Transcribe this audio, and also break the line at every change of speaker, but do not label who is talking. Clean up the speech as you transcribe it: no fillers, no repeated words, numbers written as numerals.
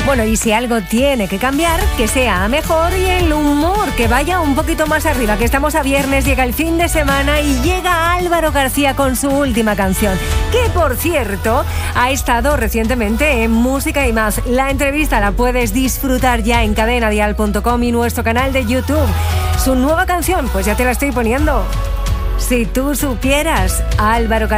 Bueno, y si algo tiene que cambiar, que sea a mejor y el humor, que vaya un poquito más arriba, que estamos a viernes, llega el fin de semana y llega Álvaro García con su última canción, que por cierto ha estado recientemente en Música y Más. La entrevista la puedes disfrutar ya en cadenadial.com y nuestro canal de YouTube. Su nueva canción, pues ya te la estoy poniendo. Si tú supieras, Álvaro García.